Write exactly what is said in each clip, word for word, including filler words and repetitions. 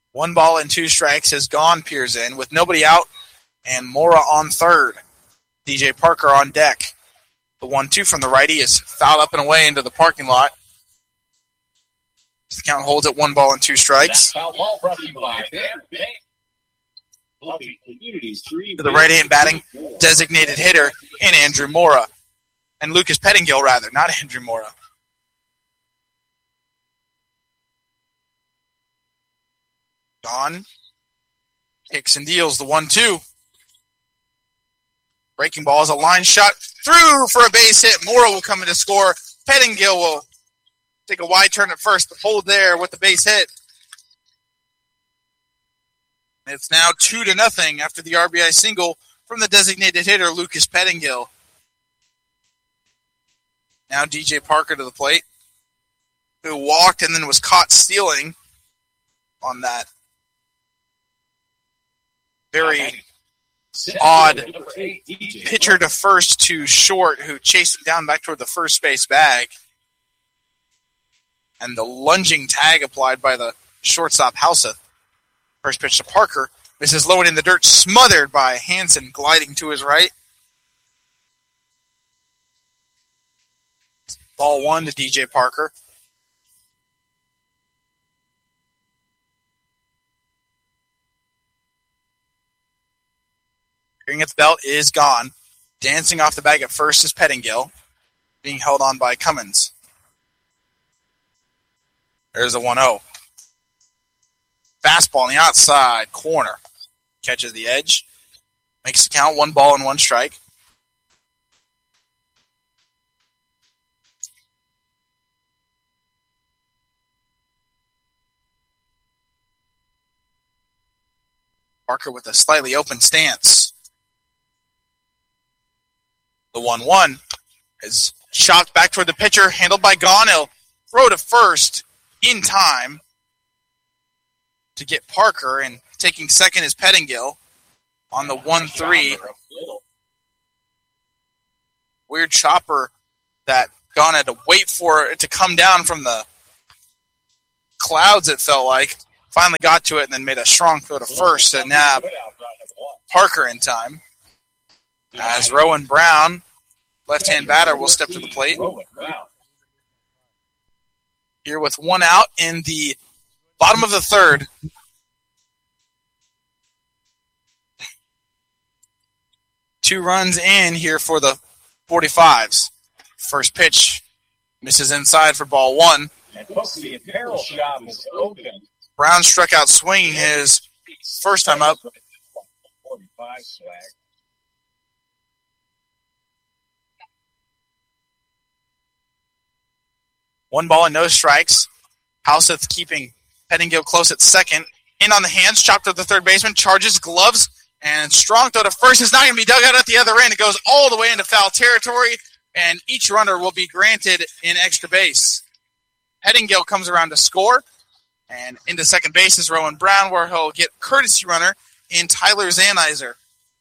One ball and two strikes has gone Peers in with nobody out and Mora on third. D J Parker on deck. The one two from the righty is fouled up and away into the parking lot. The count holds at one ball and two strikes. To the right-hand batting designated hitter in Andrew Mora. And Lucas Pettingill, rather, not Andrew Mora. Gone. Kicks and deals the one two. Breaking ball is a line shot through for a base hit. Mora will come in to score. Pettingill will take a wide turn at first, but hold there with the base hit. It's now two to nothing after the R B I single from the designated hitter, Lucas Pettingill. Now D J Parker to the plate, who walked and then was caught stealing on that very odd pitcher to first to short, who chased him down back toward the first base bag. And the lunging tag applied by the shortstop Houseth. First pitch to Parker. This is low and in the dirt, smothered by Hansen gliding to his right. Ball one to D J Parker. Ring at the belt is gone. Dancing off the bag at first is Pettingill, being held on by Cummins. There's a one oh. Fastball on the outside corner. Catches the edge. Makes the count one ball and one strike. Parker with a slightly open stance. The one one is shot back toward the pitcher, handled by Gonil. Throw to first in time to get Parker, and taking second is Pettingill on the one three. Weird chopper that Gon had to wait for it to come down from the clouds, it felt like. Finally got to it and then made a strong throw to first to nab Parker in time. As Rowan Brown, left-hand batter, will step to the plate. Here with one out in the bottom of the third. Two runs in here for the forty-fives. First pitch misses inside for ball one. Brown struck out swinging his first time up. One ball and no strikes. Houseth keeping Pettingill close at second. In on the hands, chopped up the third baseman, charges, gloves, and strong throw to first. It's not going to be dug out at the other end. It goes all the way into foul territory, and each runner will be granted an extra base. Pettingill comes around to score, and into second base is Rowan Brown, where he'll get courtesy runner in Tyler Zanizer.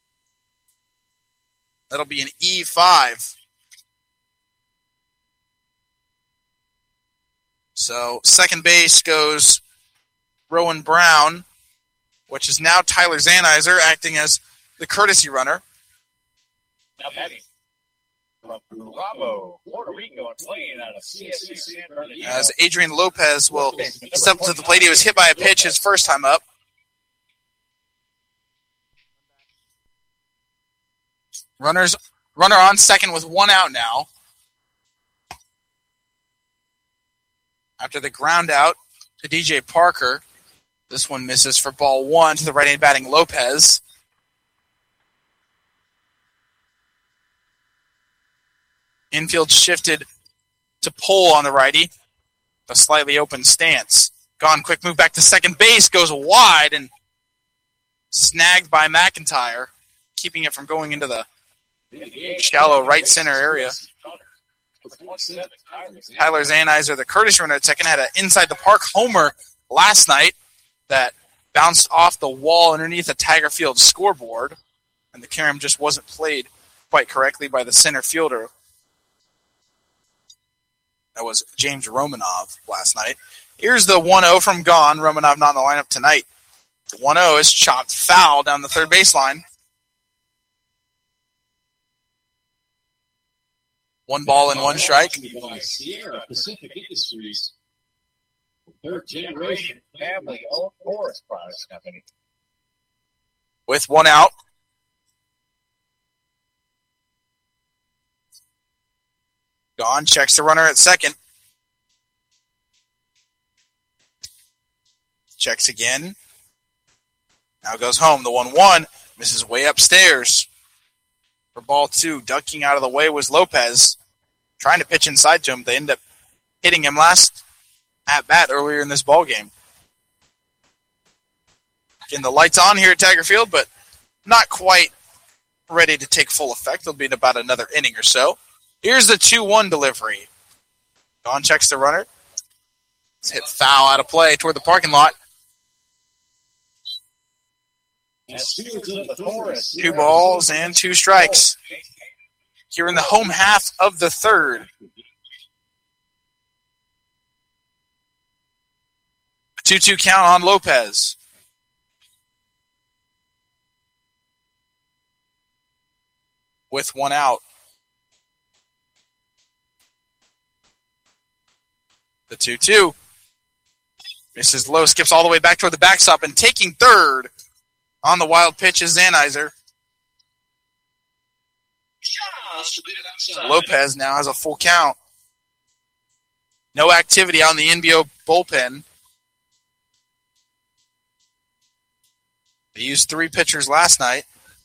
That'll be an E five. So second base goes Rowan Brown, which is now Tyler Zanizer acting as the courtesy runner. Now batting from Bravo, Puerto Rico, playing out of C S C San Bernardino. As Adrian Lopez will step to the plate. He was hit by a pitch his first time up. Runners, runner on second with one out now. After the ground out to D J Parker, this one misses for ball one to the right-hand batting Lopez. Infield shifted to Pohl on the righty. A slightly open stance. Gone, quick move back to second base, goes wide and snagged by McIntyre, keeping it from going into the shallow right center area. Tyler Zanizer, the courtesy runner at second, had an inside the park homer last night that bounced off the wall underneath the Tiger Field scoreboard, and the carom just wasn't played quite correctly by the center fielder. That was James Romanov last night. Here's the one oh from Gone. Romanov not in the lineup tonight one oh is chopped foul down the third baseline. One ball and one strike. Sierra Pacific Industries, third generation family owned forest products company. With one out. Gone, checks the runner at second. Checks again. Now goes home. The one one misses way upstairs. For ball two, ducking out of the way was Lopez. Trying to pitch inside to him. They end up hitting him last at bat earlier in this ball game. Again, the light's on here at Tiger Field, but not quite ready to take full effect. They'll be in about another inning or so. Here's the two one delivery. Gone checks the runner. It's hit foul out of play toward the parking lot. Two balls and two strikes. Here in the home half of the third. A two two count on Lopez. With one out. The two two. Misses low, skips all the way back toward the backstop, and taking third on the wild pitch is Zanizer. Lopez now has a full count. No activity on the N B O bullpen. They used three pitchers last night.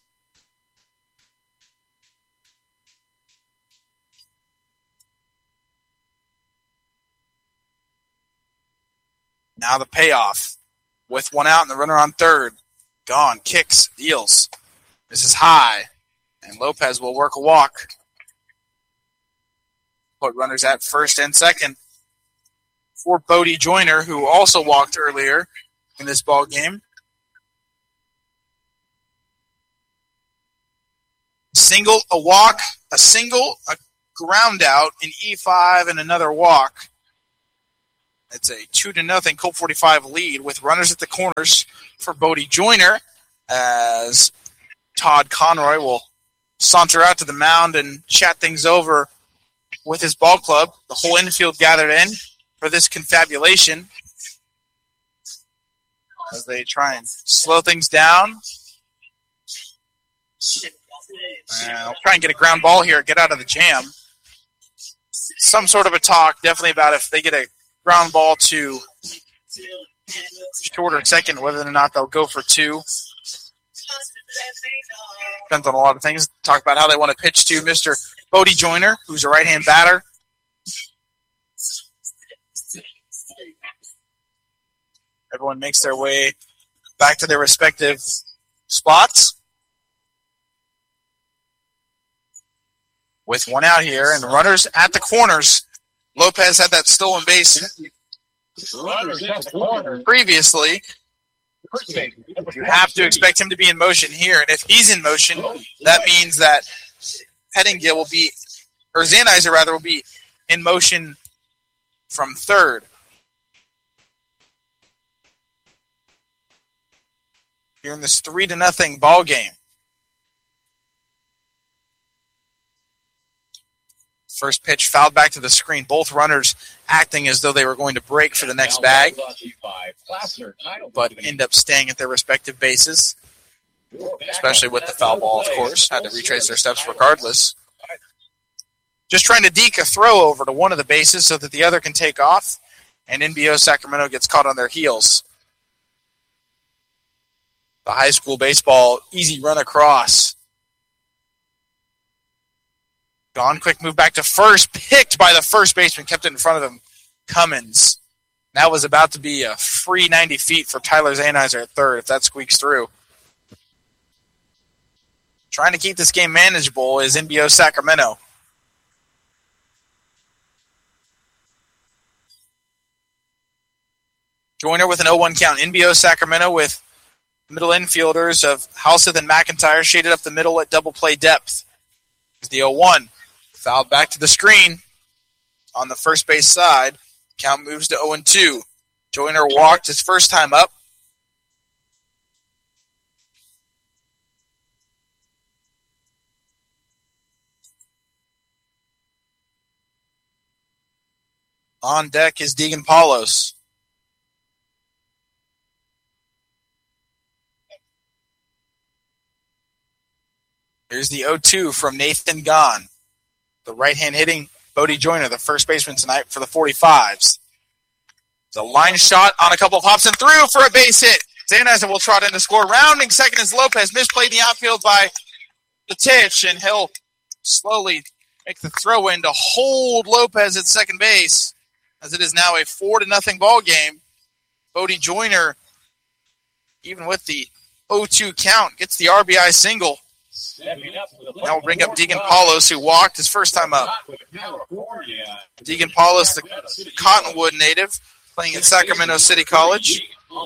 Now the payoff. With one out and the runner on third. Gone. Kicks. Deals. This is high. And Lopez will work a walk. Put runners at first and second. For Bodie Joyner, who also walked earlier in this ball game. Single, a walk, a single, a ground out, an E five, and another walk. It's a two to nothing Colt forty-five lead with runners at the corners for Bodie Joyner as Todd Conroy will saunter out to the mound and chat things over with his ball club. The whole infield gathered in for this confabulation as they try and slow things down. Uh, I'll try and get a ground ball here, get out of the jam. Some sort of a talk, definitely about if they get a ground ball to short or second, whether or not they'll go for two. Depends on a lot of things. Talk about how they want to pitch to Mister Bodie Joyner, who's a right-hand batter. Everyone makes their way back to their respective spots. With one out here and runners at the corners. Lopez had that stolen base previously. You have to expect him to be in motion here. And if he's in motion, that means that Pettingill will be, or Zanizer rather, will be in motion from third. Here in this three to nothing ball game. First pitch fouled back to the screen. Both runners acting as though they were going to break for the next bag, but end up staying at their respective bases, especially with the foul ball, of course. Had to retrace their steps regardless. Just trying to deke a throw over to one of the bases so that the other can take off, and N B O Sacramento gets caught on their heels. The high school baseball easy run across. Gone, quick move back to first, picked by the first baseman, kept it in front of him, Cummins. That was about to be a free ninety feet for Tyler Zanizer at third, if that squeaks through. Trying to keep this game manageable is N B O Sacramento. Joyner with an oh one count. N B O Sacramento with middle infielders of Houseth and McIntyre shaded up the middle at double play depth. Here's the oh one. Fouled back to the screen on the first base side. Count moves to oh and two. Joyner walked his first time up. On deck is Deegan Paulos. Here's the oh two from Nathan Gahn. The right-hand hitting Bodie Joyner, the first baseman tonight for the forty-fives. It's a line shot on a couple of hops and through for a base hit. Zanderson will trot in to score. Rounding second is Lopez. Misplayed in the outfield by the Titch, and he'll slowly make the throw in to hold Lopez at second base, as it is now a four to nothing ball game. Bodie Joyner, even with the oh two count, gets the R B I single. Now we'll bring up Deegan Paulos, who walked his first time up. Deegan Paulos, the Cottonwood native, playing at Sacramento City College.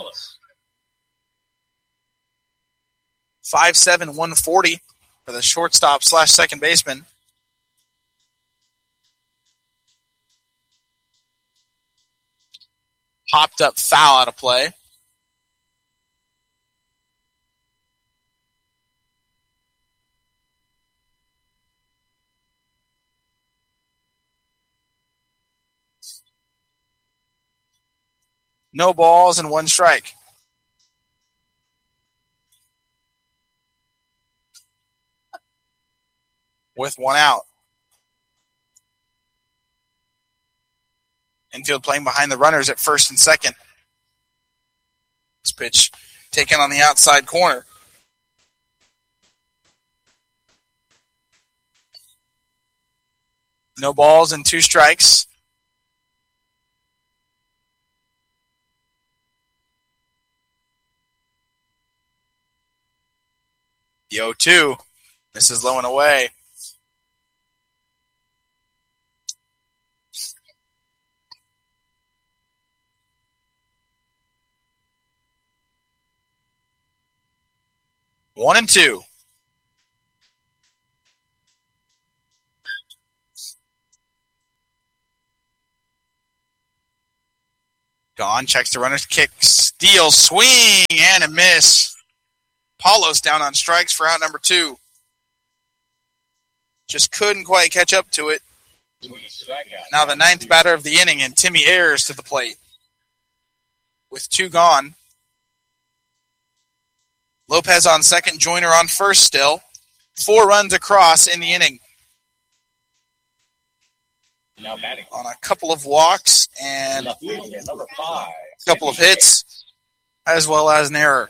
five seven, one forty for the shortstop slash second baseman. Popped up foul out of play. No balls and one strike. With one out. Infield playing behind the runners at first and second. This pitch taken on the outside corner. No balls and two strikes. The oh two. This is low and away. One and two. Gahn checks the runner's kick, steal, swing, and a miss. Paulos down on strikes for out number two. Just couldn't quite catch up to it. Now the ninth batter of the inning, and Timmy Ayers to the plate. With two gone. Lopez on second, Joyner on first still. Four runs across in the inning. Now batting. On a couple of walks and a couple of hits, as well as an error.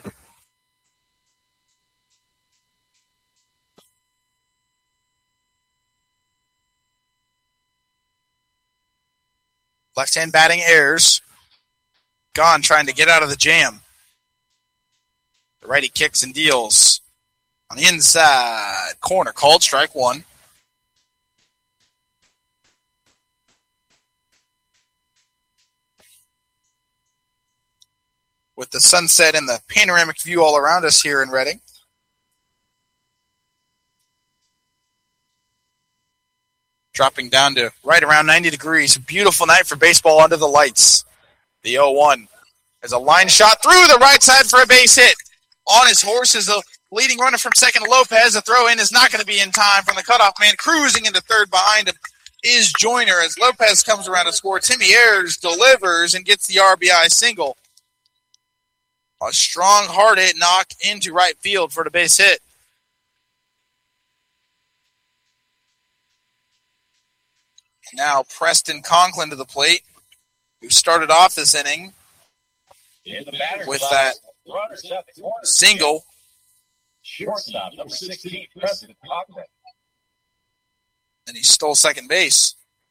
Left-hand batting Ayers. Gahn trying to get out of the jam. The righty kicks and deals. On the inside corner, called strike one. With the sunset and the panoramic view all around us here in Reading. Dropping down to right around ninety degrees. A beautiful night for baseball under the lights. The oh one. There's a line shot through the right side for a base hit. On his horse is the leading runner from second, Lopez. The throw in is not going to be in time from the cutoff man. Cruising into third behind him is Joyner as Lopez comes around to score. Timmy Ayers delivers and gets the R B I single. A strong hard hit knock into right field for the base hit. Now Preston Conklin to the plate, who started off this inning with that single. Shortstop, number sixteen, Preston Conklin. And he stole second base.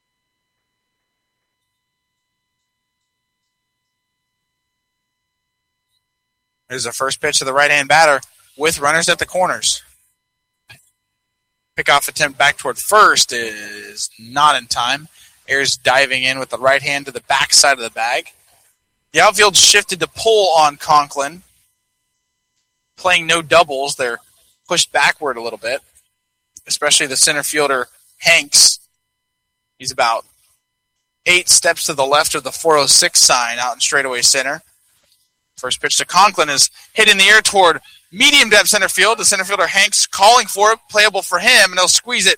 Here's the first pitch of the right-hand batter with runners at the corners. Pickoff attempt back toward first is not in time. Ayers diving in with the right hand to the back side of the bag. The outfield shifted to pull on Conklin. Playing no doubles. They're pushed backward a little bit, especially the center fielder, Hanks. He's about eight steps to the left of the four oh six sign out in straightaway center. First pitch to Conklin is hit in the air toward medium depth center field. The center fielder, Hanks, calling for it, playable for him, and he'll squeeze it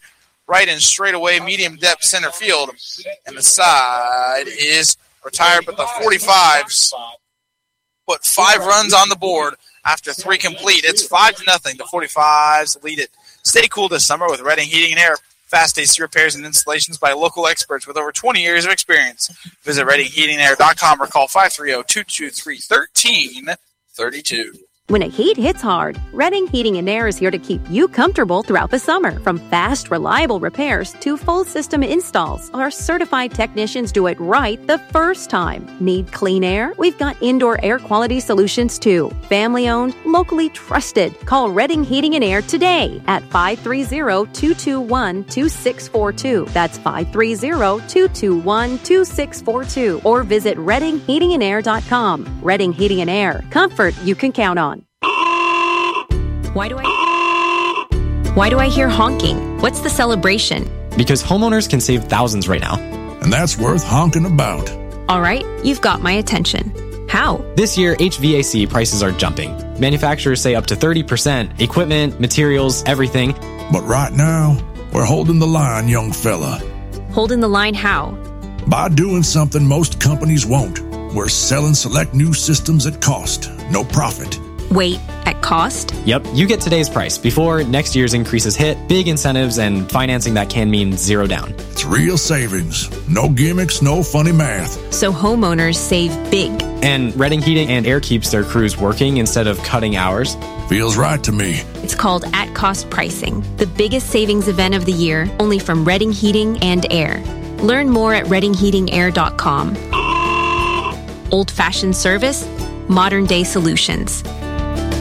right and straight away, medium depth center field. And the side is retired, but the forty-fives put five runs on the board after three complete. It's five to nothing. The forty-fives lead it. Stay cool this summer with Redding Heating and Air. Fast A C repairs and installations by local experts with over twenty years of experience. Visit redding heating and air dot com or call five three zero, two two three, one three three two. When a heat hits hard, Redding Heating and Air is here to keep you comfortable throughout the summer. From fast, reliable repairs to full system installs, our certified technicians do it right the first time. Need clean air? We've got indoor air quality solutions too. Family owned, locally trusted. Call Redding Heating and Air today at five three zero, two two one, two six four two. That's five three zero, two two one, two six four two. Or visit redding heating and air dot com. Redding Heating and Air. Comfort you can count on. Why do I... Why do I hear honking? What's the celebration? Because homeowners can save thousands right now. And that's worth honking about. All right, you've got my attention. How? This year, H V A C prices are jumping. Manufacturers say up to thirty percent. Equipment, materials, everything. But right now, we're holding the line, young fella. Holding the line how? By doing something most companies won't. We're selling select new systems at cost, no profit. Wait, at cost? Yep, you get today's price before next year's increases hit, big incentives, and financing that can mean zero down. It's real savings. No gimmicks, no funny math. So homeowners save big. And Redding Heating and Air keeps their crews working instead of cutting hours. Feels right to me. It's called at-cost pricing, the biggest savings event of the year, only from Redding Heating and Air. Learn more at redding heating air dot com. Old-fashioned service, modern-day solutions.